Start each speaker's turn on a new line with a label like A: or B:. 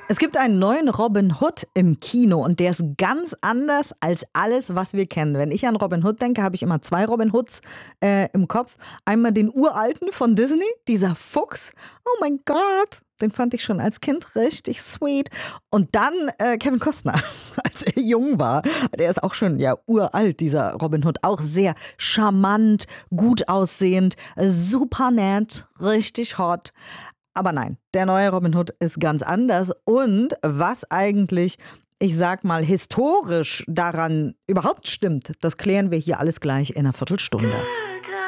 A: Es gibt einen neuen Robin Hood im Kino und der ist ganz anders als alles, was wir kennen. Wenn ich an Robin Hood denke, habe ich immer zwei Robin Hoods im Kopf. Einmal den uralten von Disney, dieser Fuchs. Oh mein Gott, den fand ich schon als Kind richtig sweet. Und dann Kevin Costner, als er jung war. Der ist auch schon ja uralt, dieser Robin Hood. Auch sehr charmant, gut aussehend, super nett, richtig hot. Aber nein, der neue Robin Hood ist ganz anders. Und was eigentlich, ich sag mal, historisch daran überhaupt stimmt, das klären wir hier alles gleich in einer Viertelstunde.